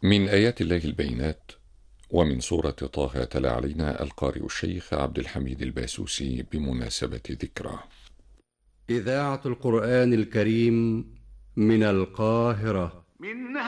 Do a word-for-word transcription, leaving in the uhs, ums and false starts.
من آيات الله البينات. ومن سورة طه تلا علينا القارئ الشيخ عبد الحميد الباسوسي بمناسبة ذكرى إذاعة القرآن الكريم من القاهرة.